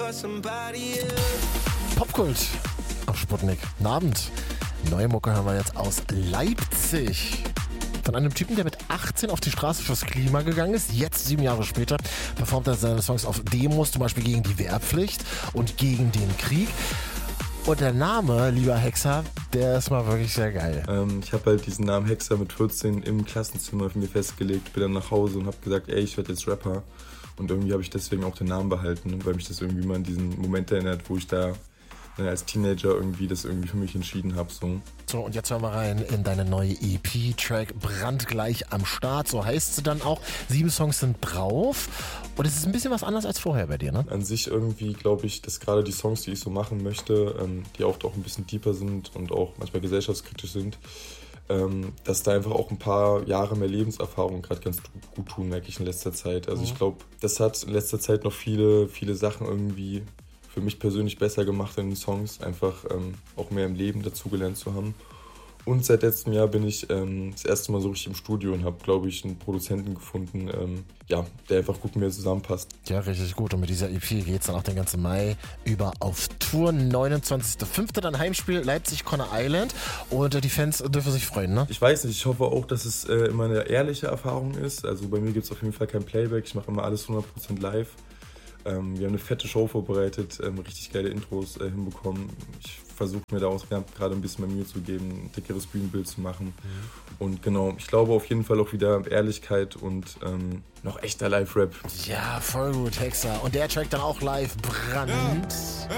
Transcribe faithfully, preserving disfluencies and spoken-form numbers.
Popkult auf Sputnik. Guten Abend. Neue Mucke hören wir jetzt aus Leipzig. Von einem Typen, der mit achtzehn auf die Straße fürs Klima gegangen ist. Jetzt, sieben Jahre später, performt er seine Songs auf Demos, zum Beispiel gegen die Wehrpflicht und gegen den Krieg. Und der Name, lieber Hexer, der ist mal wirklich sehr geil. Ähm, ich habe halt diesen Namen Hexer mit vierzehn im Klassenzimmer für mir festgelegt. Bin dann nach Hause und habe gesagt, ey, ich werde jetzt Rapper. Und irgendwie habe ich deswegen auch den Namen behalten, weil mich das irgendwie mal an diesen Moment erinnert, wo ich da als Teenager irgendwie das irgendwie für mich entschieden habe. So. so, und jetzt hören wir rein in deine neue E P-Track Brandgleich am Start. So heißt sie dann auch. Sieben Songs sind drauf. Und es ist ein bisschen was anderes als vorher bei dir, ne? An sich irgendwie glaube ich, dass gerade die Songs, die ich so machen möchte, ähm, die oft auch ein bisschen deeper sind und auch manchmal gesellschaftskritisch sind, ähm, dass da einfach auch ein paar Jahre mehr Lebenserfahrung gerade ganz gut tun, merke ich in letzter Zeit. Also mhm. ich glaube, das hat in letzter Zeit noch viele, viele Sachen irgendwie für mich persönlich besser gemacht in den Songs, einfach ähm, auch mehr im Leben dazugelernt zu haben. Und seit letztem Jahr bin ich ähm, das erste Mal so richtig im Studio und habe, glaube ich, einen Produzenten gefunden, ähm, ja, der einfach gut mit mir zusammenpasst. Ja, richtig gut. Und mit dieser E P geht es dann auch den ganzen Mai über auf Tour. neunundzwanzigster fünfter dann Heimspiel Leipzig Conner Island. Und äh, die Fans dürfen sich freuen, ne? Ich weiß nicht, ich hoffe auch, dass es äh, immer eine ehrliche Erfahrung ist. Also bei mir gibt es auf jeden Fall kein Playback. Ich mache immer alles hundert Prozent live. Ähm, wir haben eine fette Show vorbereitet, ähm, richtig geile Intros äh, hinbekommen. Ich versuche mir daraus gerade ein bisschen mehr Mühe zu geben, ein dickeres Bühnenbild zu machen. Mhm. Und genau, ich glaube auf jeden Fall auch wieder Ehrlichkeit und ähm, noch echter Live-Rap. Ja, voll gut, Hexer. Und der Track dann auch live Brand. Ja.